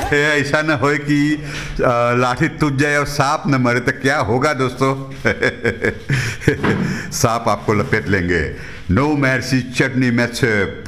ऐसा न हो कि लाठी टूट जाए और सांप न मरे तो क्या होगा दोस्तों। सांप आपको लपेट लेंगे। नो मर्सी चटनी मैच